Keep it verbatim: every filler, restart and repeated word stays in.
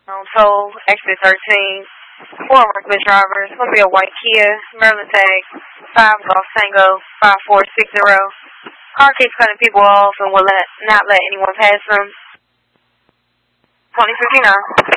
Um, so, exit thirteen. Four regular drivers. It's going to be a white Kia, Maryland tag, five Golf Tango, five four six zero. Car keeps cutting people off and will let, not let anyone pass them. twenty fifty-nine.